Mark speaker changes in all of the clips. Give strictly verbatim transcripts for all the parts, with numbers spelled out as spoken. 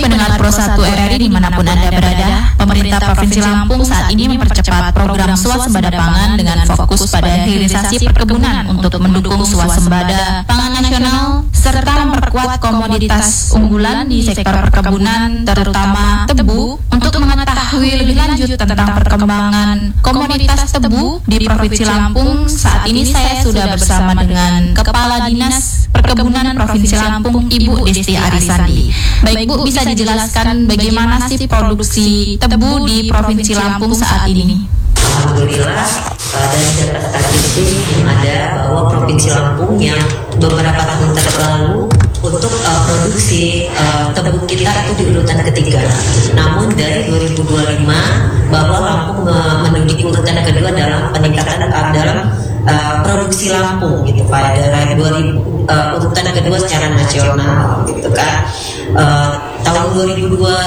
Speaker 1: pendengar Pro satu R R I dimanapun Anda berada, pemerintah Provinsi Lampung saat ini mempercepat program swasembada pangan dengan fokus pada hilirisasi perkebunan untuk mendukung swasembada pangan nasional serta memperkuat komoditas unggulan di sektor perkebunan terutama tebu. Untuk mengetahui lebih lanjut tentang perkembangan komoditas tebu di Provinsi Lampung, saat ini saya sudah bersama dengan Kepala Dinas Perkebunan Provinsi Lampung, Ibu Desti Arisandi. Baik Bu, bisa dijelaskan bagaimana sih produksi tebu di Provinsi Lampung saat ini?
Speaker 2: Alhamdulillah, dari data statistik yang ada bahwa Provinsi Lampung yang beberapa tahun terlalu untuk uh, produksi uh, tebu kita itu di urutan ketiga. Namun dari dua ribu dua puluh lima bahwa Lampung menduduki urutan kedua dalam peningkatan uh, dalam uh, produksi Lampung gitu pada dua ribu uh, urutan kedua secara nasional gitu kan. Uh, tahun dua ribu dua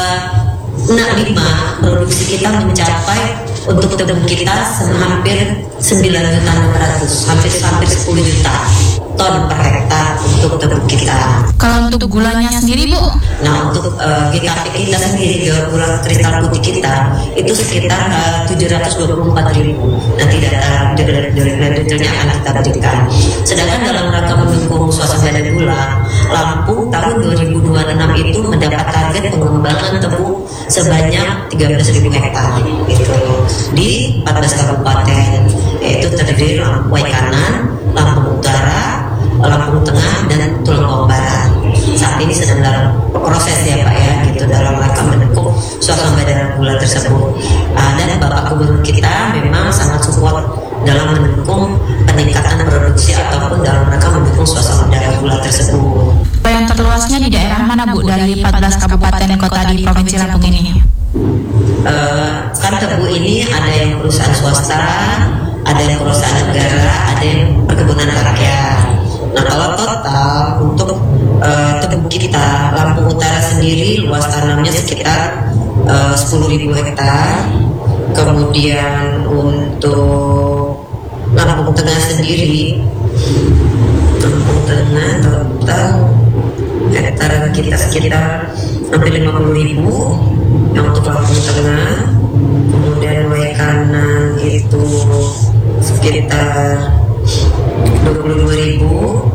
Speaker 2: puluh lima produksi kita mencapai untuk tebu kita hampir sembilan juta enam ratus, hampir hampir sepuluh juta ton per hektar untuk tebu kita.
Speaker 1: Kalau untuk gulanya sendiri Bu?
Speaker 2: Nah untuk uh, G K P kita sendiri, gula kristal putih kita itu sekitar uh, tujuh ratus dua puluh empat ribu. Nanti data detailnya akan kita berikan. Sedangkan dalam rangka mendukung swasembada gula, Lampung tahun dua ribu dua puluh enam itu mendapat target pengembangan tebu sebanyak tiga belas ribu hektar gitu di empat belas kabupaten, yaitu terdiri Lampung Waikanan, Lampung Utara, Lampung Tengah, dan Tulungagung Barat. Saat ini sedang dalam proses ya Pak ya, gitu dalam rangka mendukung swasembada gula tersebut. Uh, dan Bapak Gubernur kita memang sangat support dalam mendukung peningkatan produksi ataupun dalam rangka mendukung swasembada gula tersebut.
Speaker 1: Yang terluasnya di daerah mana Bu dari empat belas kabupaten kota di Provinsi Lampung ini?
Speaker 2: Uh, kan tebu ini ada yang perusahaan swasta, ada yang perusahaan negara, ada yang perkebunan rakyat. Nah kalau total untuk uh, tebu kita Lampung Utara sendiri luas tanamnya sekitar uh, sepuluh ribu hektar. Kemudian untuk Lampung Tengah sendiri, Lampung Tengah total hektar kita sekitar hampir lima puluh ribu yang untuk Lampung Tengah. Kemudian Waikanan itu sekitar dua puluh dua ribu,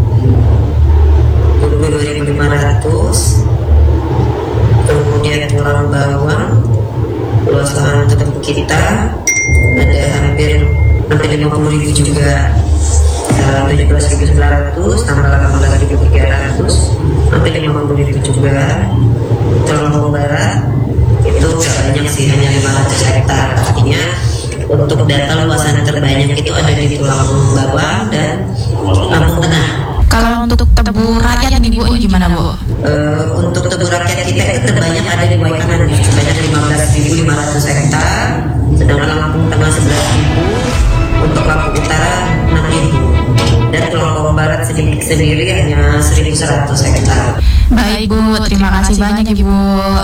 Speaker 2: dua puluh dua ribu lima ratus. Kemudian Tulang Bawang luas lahan tebu kita ada hampir hampir lima puluh ribu juga, tujuh belas ribu sembilan ratus tambah delapan belas ribu tiga ratus, hampir lima puluh ribu juga. Tulungagung Barat itu banyak sih, hanya lima ratus hektar. Artinya untuk data luasan terbanyak itu ada di Tulungagung Bawang dan Lampung Tengah.
Speaker 1: Kalau untuk tebu rakyat nih Bu, gimana Bu?
Speaker 2: Uh, untuk tebu rakyat kita itu terbanyak ada di Waikanan sebanyak lima belas ribu lima ratus hektar, sedangkan Lampung Tengah sebelas ribu, untuk Lampung Utara enam ribu, dan Tulungagung Barat sedikit sendiri hanya seribu seratus hektar.
Speaker 1: Baik Bu, terima kasih banyak Ibu.